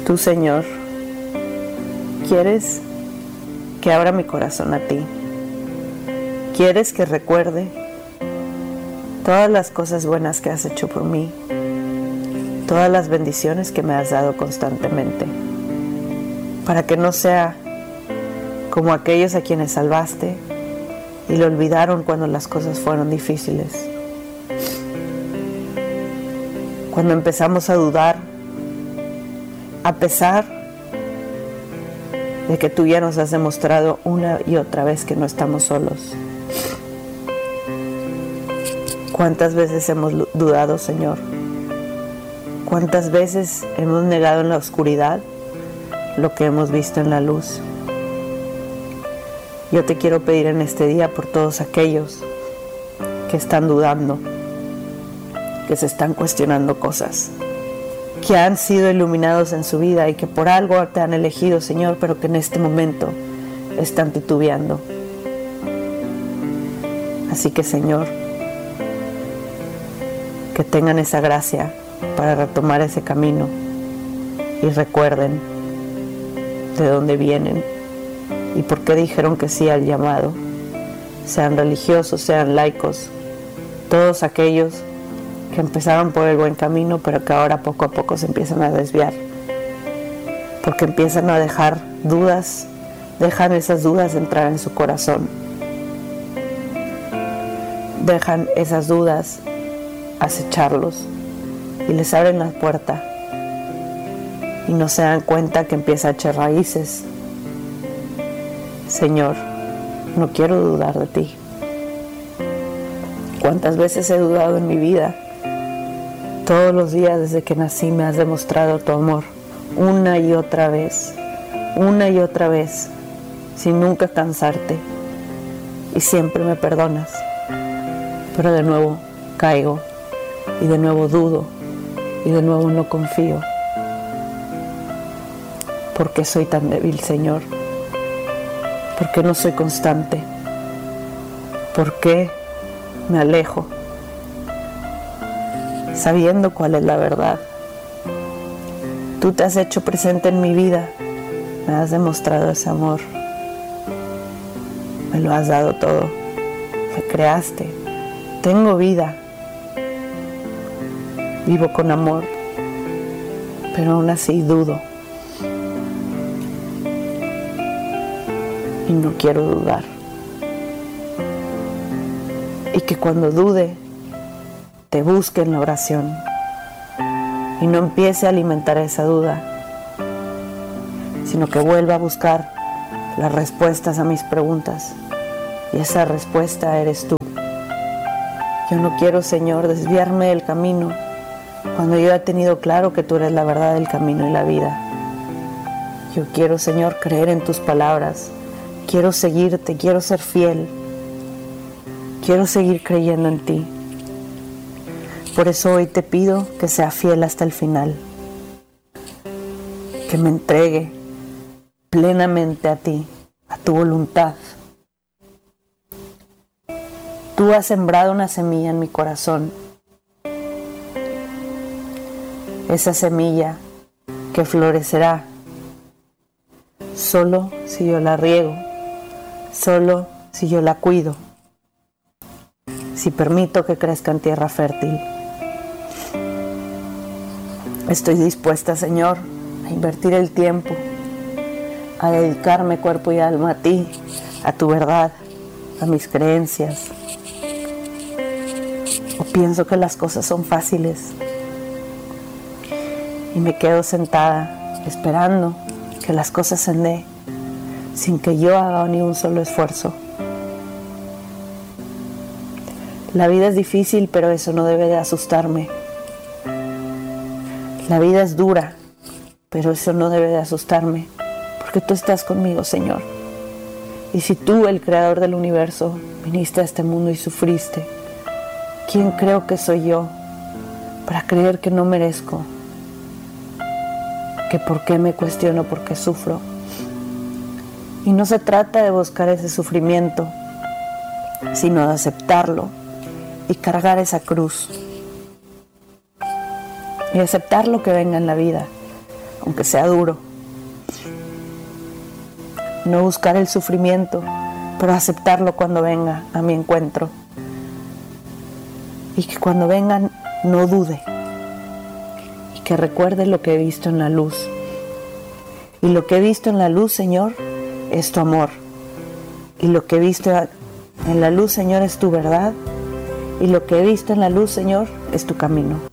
Tú, Señor, quieres que abra mi corazón a ti. Quieres que recuerde todas las cosas buenas que has hecho por mí, todas las bendiciones que me has dado constantemente, para que no sea como aquellos a quienes salvaste y lo olvidaron cuando las cosas fueron difíciles. Cuando empezamos a dudar, a pesar de que tú ya nos has demostrado una y otra vez que no estamos solos. ¿Cuántas veces hemos dudado, Señor? ¿Cuántas veces hemos negado en la oscuridad lo que hemos visto en la luz? Yo te quiero pedir en este día por todos aquellos que están dudando, que se están cuestionando cosas, que han sido iluminados en su vida y que por algo te han elegido, Señor, pero que en este momento están titubeando. Así que, Señor, que tengan esa gracia para retomar ese camino y recuerden de dónde vienen y por qué dijeron que sí al llamado, sean religiosos, sean laicos, todos aquellos que empezaron por el buen camino, pero que ahora poco a poco se empiezan a desviar, porque empiezan a dejar dudas, dejan esas dudas entrar en su corazón, dejan esas dudas acecharlos y les abren la puerta y no se dan cuenta que empieza a echar raíces. Señor, no quiero dudar de ti. ¿Cuántas veces he dudado en mi vida? Todos los días desde que nací me has demostrado tu amor, una y otra vez, sin nunca cansarte, y siempre me perdonas, pero de nuevo caigo, y de nuevo dudo, y de nuevo no confío. ¿Por qué soy tan débil, Señor? ¿Por qué no soy constante? ¿Por qué me alejo sabiendo cuál es la verdad? Tú te has hecho presente en mi vida, me has demostrado ese amor, me lo has dado todo, me creaste, tengo vida, vivo con amor, pero aún así dudo y no quiero dudar. Y que cuando dude te busque en la oración y no empiece a alimentar esa duda, sino que vuelva a buscar las respuestas a mis preguntas, y esa respuesta eres tú. Yo no quiero, Señor, desviarme del camino cuando yo he tenido claro que tú eres la verdad, el camino y la vida. Yo quiero, Señor, creer en tus palabras, quiero seguirte, quiero ser fiel, quiero seguir creyendo en ti. Por eso hoy te pido que sea fiel hasta el final, que me entregue plenamente a ti, a tu voluntad. Tú has sembrado una semilla en mi corazón, esa semilla que florecerá solo si yo la riego, solo si yo la cuido, si permito que crezca en tierra fértil. Estoy dispuesta, Señor, a invertir el tiempo, a dedicarme cuerpo y alma a ti, a tu verdad, a mis creencias. O pienso que las cosas son fáciles y me quedo sentada esperando que las cosas se den sin que yo haga ni un solo esfuerzo. La vida es difícil, pero eso no debe de asustarme. La vida es dura, pero eso no debe de asustarme, porque tú estás conmigo, Señor. Y si tú, el creador del universo, viniste a este mundo y sufriste, ¿quién creo que soy yo para creer que no merezco? Que por qué me cuestiono, por qué sufro. Y no se trata de buscar ese sufrimiento, sino de aceptarlo y cargar esa cruz. Y aceptar lo que venga en la vida. aunque sea duro. No buscar el sufrimiento, pero aceptarlo cuando venga a mi encuentro. Y que cuando vengan no dude. Y que recuerde lo que he visto en la luz. Y lo que he visto en la luz, Señor, es tu amor. Y lo que he visto en la luz, Señor, es tu verdad. Y lo que he visto en la luz, Señor, es tu camino.